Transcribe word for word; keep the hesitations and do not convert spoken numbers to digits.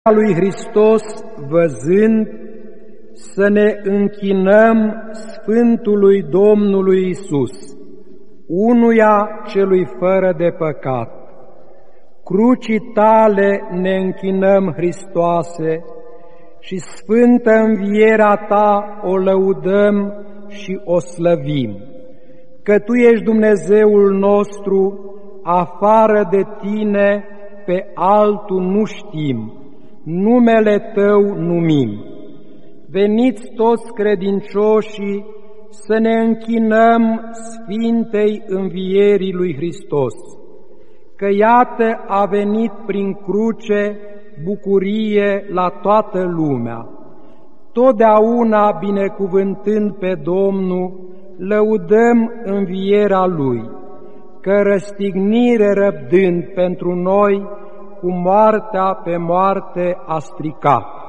lui Hristos văzând, să ne închinăm Sfântului Domnului Iisus, unuia celui fără de păcat. Crucii tale ne închinăm, Hristoase, și sfântă învierea ta o lăudăm și o slăvim, că tu ești Dumnezeul nostru, afară de tine pe altul nu știm, numele tău numim. Veniți toți credincioșii să ne închinăm Sfintei Învierii lui Hristos, că iată a venit prin cruce bucurie la toată lumea. Totdeauna binecuvântând pe Domnul, lăudăm învierea Lui, că răstignire răbdând pentru noi, cu moartea pe moarte a stricat.